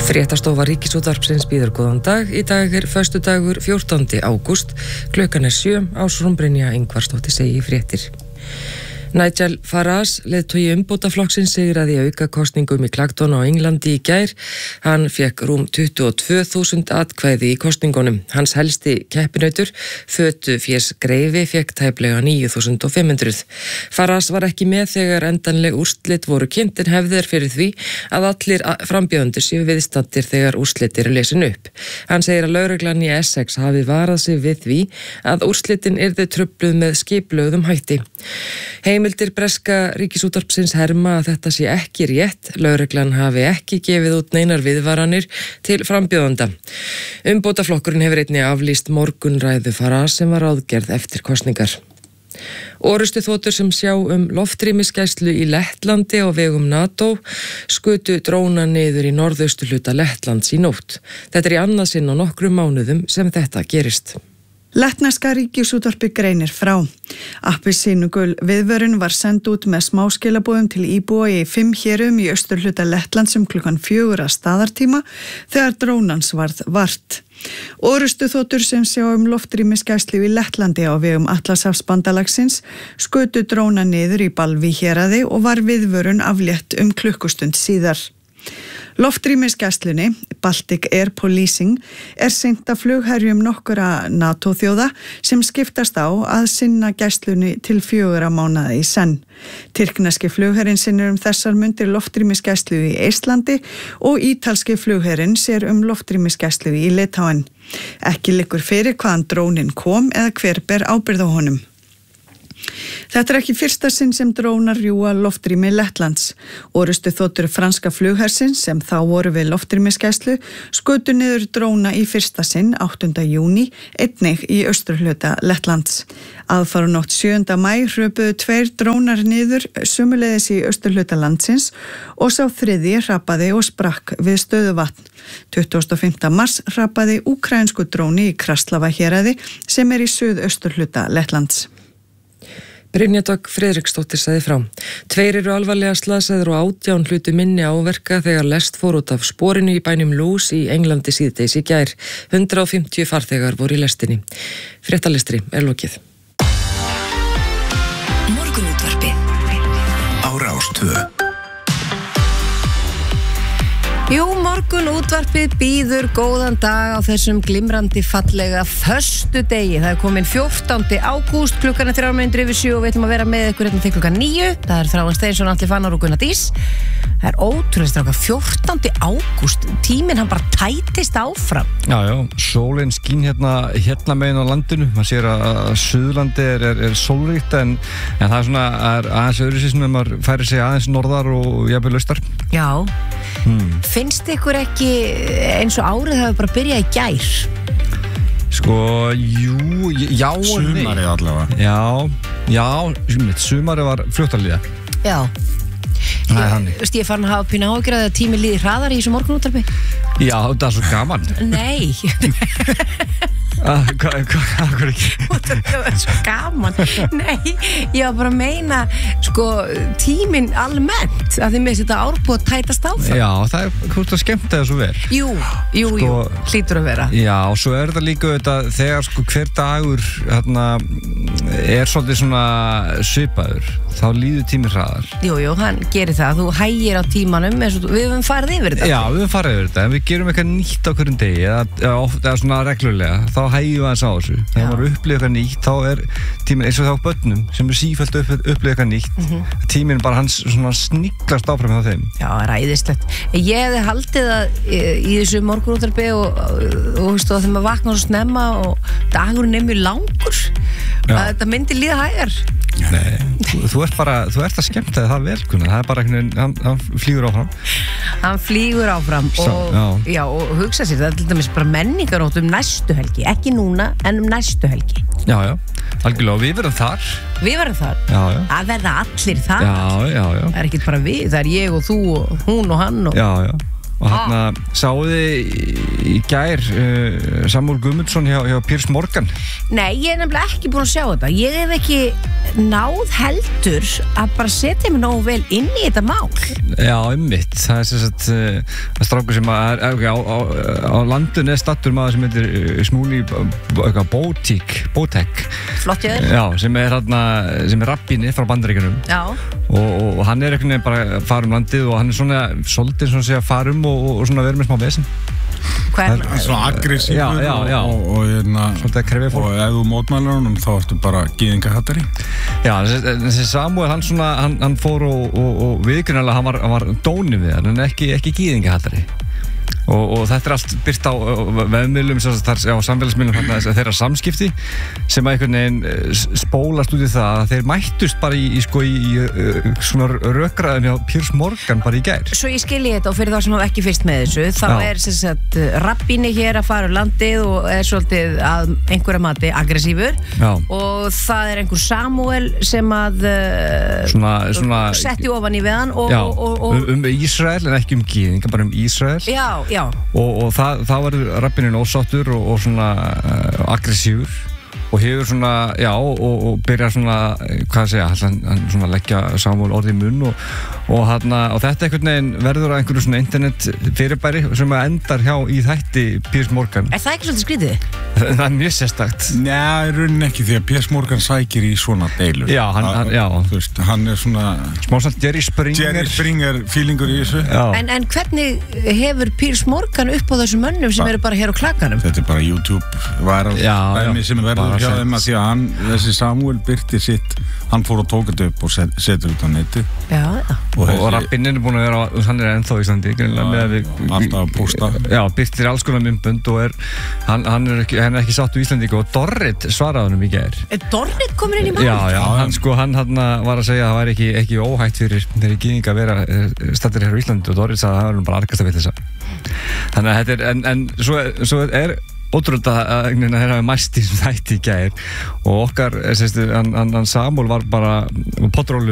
Fréttastofa Ríkisútvarpsins býður góðan dag. Í dag föstudagur 14. ágúst. Klukkan 7. Ásrún Brynja Ingvarsdóttir segi fréttir. Nigel Farage, leiðtogi umbótaflokksins, sigraði í aukakosningum í Clacton á Englandi í gær. Hann fékk rúm 22.000 atkvæði í kosningunum. Hans helsti keppinautur, Fötu Fjers Greifi, fékk tæplega 9.500. Farage var ekki með þegar endanleg úrslit voru kynnt, en hefðir fyrir því að allir frambjóðendur séu viðstaddir þegar úrslit eru lesin upp. Hann segir að lögreglan í Essex hafi varað sig við því að úrslitin yrðu trufluð með skiplögðum hætti. Heimildir breska Ríkisútvarpsins herma að þetta sé ekki rétt. Lögreglan hafi ekki gefið út neinar viðvaranir til frambjóðanda. Umbótaflokkurinn hefur einnig aflýst morgunræðu Farage sem var ráðgerð eftir kosningar. Orrustuþotur sem sjá loftrýmisgæslu í Lettlandi á vegum NATO skutu dróna niður í norðausturhluta Lettlands í nótt. Þetta í annað sinn á nokkrum mánuðum sem þetta gerist. Lettneska Ríkisútvarpið greinir frá. Appelsínugul viðvörun var send út með smáskilabóðum til íbúa í 5 héruðum í austurhluta Lettlands klukkan 4 að staðartíma þegar drónans varð vart. Orrustuþotur sem sjá loftrýmisgæslu í Lettlandi á vegum Atlantshafsbandalagsins skutu dróna niður í Balvi héraði og var viðvörun aflétt klukkustund síðar. Loftrýmisgæslunni, Baltic Air Policing, sinnt af flugherjum nokkura NATO-þjóða sem skiptast á að sinna gæslunni til 4 mánaða í senn. Tyrkneski flugherinn sinnir þessar mundir loftrýmisgæslu í Eistlandi og ítalski flugherinn sér loftrýmisgæslu í Litáen. Ekki liggur fyrir hvaðan drónin kom eða hver ber ábyrgð á honum. Þetta ekki fyrsta sinn sem drónar rjúa loftrými Lettlands. Orrustuþotur franska flughersins sem þá voru við loftrýmisgæslu skutu niður dróna í fyrsta sinn 8. júní, einnig í austurhluta Lettlands. Aðfarunótt 7. maí hröpuðu 2 drónar niður sömuleiðis í austurhluta landsins og sá 3. hrapaði og sprakk við stöðuvatn. 25. mars hrapaði úkraínsku dróni í Kraslava héraði sem í suðausturhluta Lettlands. Brynja Dögg Friðriksdóttir sagði frá. 2 eru alvarlega slasaðir og 18 hlutu minni áverka þegar lest fór út af sporinu í bænum Lewes í Englandi síðdegis í gær. 150 farþegar voru í lestinni. Fréttalestri lokið. Morgunútvarpið á Rás 2. Jú, morgunútvarpið býður góðan dag á þessum glimrandi fallega föstudegi. Það komin 14. ágúst, klukkan 3:07 og við ætlum að vera með ykkur til klukkan 9. Það Þráinn Steinsson, Atli Fannar og Gunnar Dís. Það ótrúlega strákar, 14. ágúst, tíminn hann bara tætist áfram. Já, sólin skín hérna megin á landinu. Man sér að Suðurlandi er sólríkt en það er svona aðeins öðru sem maður færi sig aðeins norðar og jafnvel austar. Já. Finnst ykkur ekki eins og árið hafi bara byrjað í gær? Sko, jú, já og nei. Sumarið allavega. Já, sumarið var fljótt að líða. Já. Ég fann að hafa pínu áhyggjur að tími líði hraðar í þessu morgunútvarpi. Já, það er svo gaman. Nei. Hvað ekki? Það er svo gaman. Nei, ég var bara að meina tíminn almennt að því með þetta árbúið tætast áfram. Já, það er hvort að skemmta það svo vel. Jú, hlýtur að vera. Já, og svo er þetta líka þegar hver dagur svolítið svona svipaður, þá líður tíminn hraðar. Jú, hann gerir það. Þú hægir á tímanum eins og við höfum farið yfir þetta. Já, við höfum farið yfir þetta, en við gerum eitthvað nýtt á hverjum degi eða svona reglulega, þá hægjum við aðeins á þessu. Þegar maður upplifir eitthvað nýtt, þá er tíminn eins og þá börnum sem sífellt upplifir eitthvað nýtt. Tíminn bara hans svona sniglast áfram hjá þeim. Já, ræðislegt. Ég hefði haldið að í þessu morgunútvarpi og þegar maður vaknar svo snemma og dagurinn mjög langur, að þetta myndi líða hægar. Nei, þú ert að skemmta það vel, það er bara hann flýgur áfram. Hann flýgur áfram og hugsa sér, það er til dæmis bara menningarótt næstu helgi, ekki núna en næstu helgi. Já, algjörlega, og við verðum þar. Við verðum þar? Já. Að verða allir þar? Já. Það er ekki bara við, það er ég og þú og hún og hann og... Já. Og hérna sáðu þið í gær Samúel Guðmundsson hjá Piers Morgan? Nei, ég er nefnilega ekki búin að sjá þetta. Ég hef ekki náð heldur að bara setja mig nógu vel inn í þetta mál. Já, einmitt. Það sem sagt strákur sem á landinu stattur maður sem heitir Smúli Botek. Flott ég Já, sem er rabbíni frá Bandaríkjunum. Já. Og hann er einhvern veginn bara að fara landið og hann er svolítið svona að fara og svona verið með smá vesen. Svona aggressífur og krefið fólk. Og ef þú mótmælar honum þá ertu bara gyðingahattari. Já, þessi Samúel hann fór og viðurkennilega hann var dóni við hann en ekki gyðingahattari. Og þetta allt byrt á vefmiðlum, á samfélagsmiðlum þeirra samskipti sem að einhvern veginn spólast út í það að þeir mættust bara í svona rökræðum hjá Piers Morgan bara í gær. Svo ég skilji þetta og fyrir þá sem hafa ekki fyrst með þessu þá er sem sagt rabbíni hér að fara landið og er svolítið að einhverja mati aggressífur og það er einhver Samúel sem að setti ofan í við hann og Ísrael en ekki gyðinga, bara Ísrael. Já. Og það var rabbininn ósáttur og svona aggressífur og hefur svona, og byrjar svona, hann svona leggja Samúel orði í munn og þetta einhvern veginn verður að einhverju svona internet fyrirbæri sem endar hjá í þætti Piers Morgan. Er það ekki svolítið skrítið? Það er mjög sérstakt. Nei, raunin ekki því að Piers Morgan sækir í svona deilur. Já, þú veist, hann er svona smásalt Jerry Springer feelingur í þessu. En hvernig hefur Piers Morgan upp á þessum mönnum sem eru bara hér á klakkanum? Þetta er bara YouTube-væral dæmi sem verður hjá þeim að því að þessi Samúel birti sitt, hann fór og tók þetta upp og setur út á neti. Og rabbininn er búin að vera, hann er ennþá í Íslandi, alltaf að posta. Já, birtir alls konar myndbönd og hann er ekki satt úr Íslandi og Dorrit svaraði honum í gær. Er Dorrit komin inn í mál? Já, hann var að segja að það væri ekki óhætt fyrir þeirri gyðinga að vera stattir hér á Íslandi og Dorrit sagði að það var bara argasta vitleysa. Þannig að þetta er, en svo er ótrúlega að þeir hafi mæst í þætti í gær og okkar, hann Samúel var bara potrólu